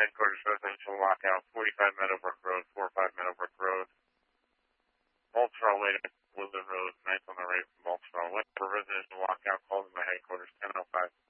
headquarters, residential lockout, 45 Meadowbrook Road, 45 Meadowbrook Road. Baltimore way to Woodland Road, 9th on the right from Baltimore. Went for residential lockout, called in my headquarters, 10:05.